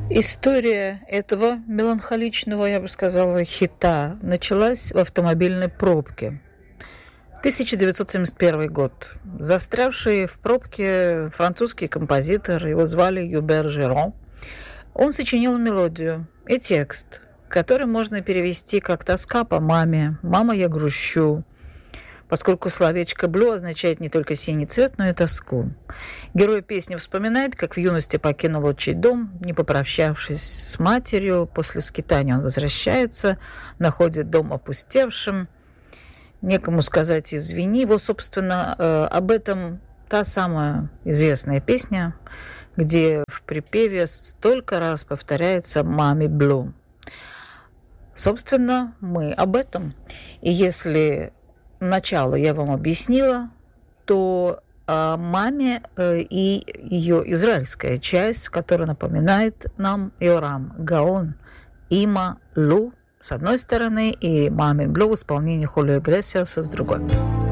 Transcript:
История этого меланхоличного, я бы сказала, хита началась в автомобильной пробке. 1971 год. Застрявший в пробке французский композитор, его звали Юбер Жерон, он сочинил мелодию и текст, который можно перевести как «Тоска по маме», «Мама, я грущу», поскольку словечко «блю» означает не только синий цвет, но и тоску. Герой песни вспоминает, как в юности покинул отчий дом, не попрощавшись с матерью. После скитания он возвращается, находит дом опустевшим, некому сказать «извини». Вот, собственно, об этом та самая известная песня, где в припеве столько раз повторяется «маме блю». Собственно, мы об этом. И если начало я вам объяснила, то о маме и ее израильская часть, которая напоминает нам Йорам Гаон, Има Лу с одной стороны и Маме Блю в исполнении Хулио Иглесиаса с другой.